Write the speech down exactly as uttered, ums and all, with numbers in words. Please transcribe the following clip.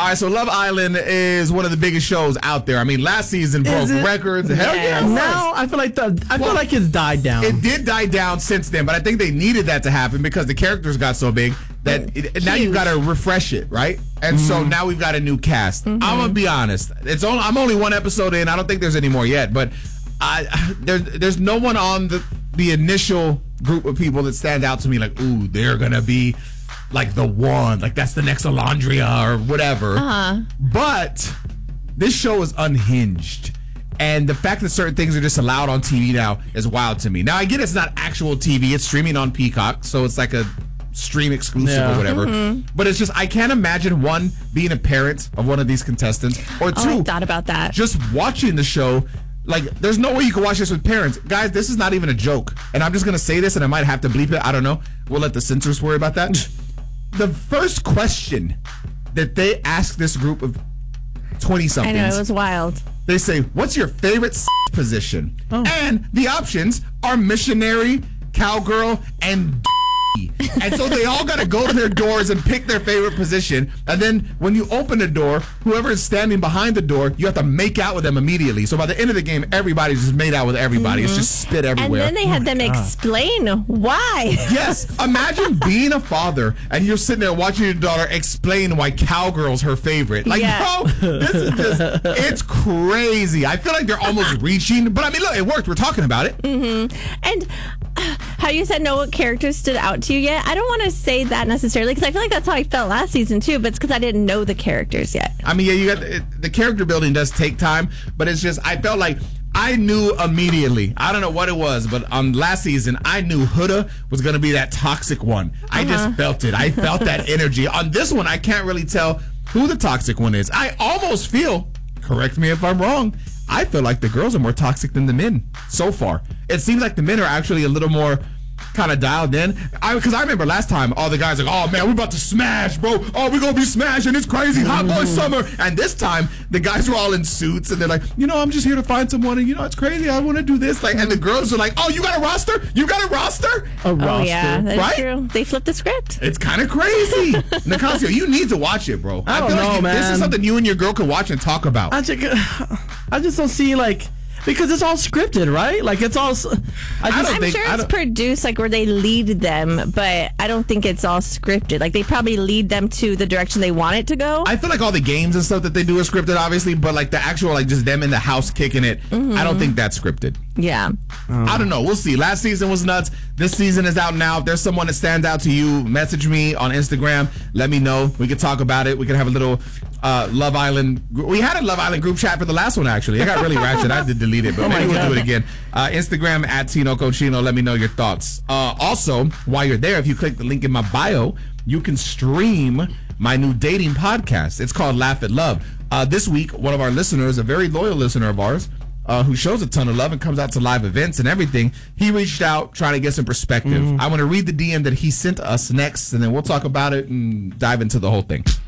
All right, so Love Island is one of the biggest shows out there. I mean, last season broke records. Hell yeah. Now I feel like the I well, feel like it's died down. It did die down since then, but I think they needed that to happen because the characters got so big that it, now you've got to refresh it, right? And mm-hmm. so now we've got a new cast. Mm-hmm. I'm gonna be honest. It's only I'm only one episode in. I don't think there's any more yet, but I there's there's no one on the the initial group of people that stand out to me like, ooh, they're gonna be like the one, like that's the next Alondria or whatever. Uh-huh. But this show is unhinged. And the fact that certain things are just allowed on T V now is wild to me. Now, I get it's not actual T V. It's streaming on Peacock, so it's like a stream exclusive yeah. or whatever. Mm-hmm. But it's just, I can't imagine, one, being a parent of one of these contestants, or two, oh, I thought about that. Just watching the show. Like, there's no way you can watch this with parents. Guys, this is not even a joke. And I'm just going to say this, and I might have to bleep it. I don't know. We'll let the censors worry about that. The first question that they ask this group of twenty-somethings. I know, it was wild. They say, what's your favorite s- position? Oh. And the options are missionary, cowgirl, and d- and so they all got to go to their doors and pick their favorite position. And then when you open the door, whoever is standing behind the door, you have to make out with them immediately. So by the end of the game, everybody's just made out with everybody. Mm-hmm. It's just spit everywhere. And then they had oh them God. explain why. Yes. Imagine being a father and you're sitting there watching your daughter explain why cowgirl's her favorite. Like, yeah. bro, this is just, it's crazy. I feel like they're almost reaching. But I mean, look, it worked. We're talking about it. Mm-hmm. And uh, how you said no what characters stood out to you yet? I don't want to say that necessarily because I feel like that's how I felt last season too, but it's because I didn't know the characters yet. I mean, yeah, you got the, the character building does take time, but it's just I felt like I knew immediately. I don't know what it was, but on last season, I knew Huda was going to be that toxic one. Uh-huh. I just felt it. I felt that energy. On this one, I can't really tell who the toxic one is. I almost feel, correct me if I'm wrong, I feel like the girls are more toxic than the men so far. It seems like the men are actually a little more kind of dialed in. I because I remember last time all the guys like, oh man, we're about to smash, bro. Oh, we're gonna be smashing. It's crazy, hot boy summer. And this time the guys were all in suits and they're like, you know, I'm just here to find someone, and you know, it's crazy. I want to do this. Like, and the girls are like, oh, you got a roster? You got a roster? A roster, oh, yeah, that's right? True. They flipped the script. It's kind of crazy. Nicasio, you need to watch it, bro. I, I don't feel know, like you, man. This is something you and your girl can watch and talk about. I just, I just don't see like. Because it's all scripted, right? Like, it's all... I just, I'm think, sure it's produced, like, where they lead them, but I don't think it's all scripted. Like, they probably lead them to the direction they want it to go. I feel like all the games and stuff that they do are scripted, obviously, but, like, the actual, like, just them in the house kicking it, mm-hmm. I don't think that's scripted. Yeah. Oh. I don't know. We'll see. Last season was nuts. This season is out now. If there's someone that stands out to you, message me on Instagram. Let me know. We can talk about it. We can have a little uh, Love Island. We had a Love Island group chat for the last one, actually. It got really ratchet. I did delete it, but oh maybe we'll do it again. Uh, Instagram at Tino Cochino. Let me know your thoughts. Uh, also, while you're there, if you click the link in my bio, you can stream my new dating podcast. It's called Laugh at Love. Uh, this week, one of our listeners, a very loyal listener of ours, Uh, who shows a ton of love and comes out to live events and everything, he reached out trying to get some perspective. Mm-hmm. I want to read the D M that he sent us next, and then we'll talk about it and dive into the whole thing.